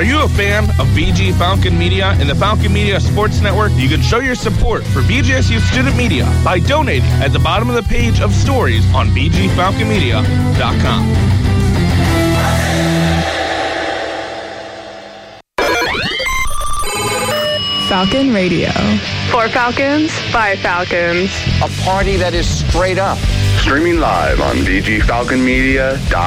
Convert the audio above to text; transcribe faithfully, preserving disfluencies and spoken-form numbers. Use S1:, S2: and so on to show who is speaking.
S1: Are you a fan of B G Falcon Media and the Falcon Media Sports Network? You can show your support for B G S U Student Media by donating at the bottom of the page of stories on b g falcon media dot com.
S2: Falcon Radio.
S3: For Falcons, by Falcons.
S4: A party that is straight up.
S5: Streaming live on b g falcon media dot com.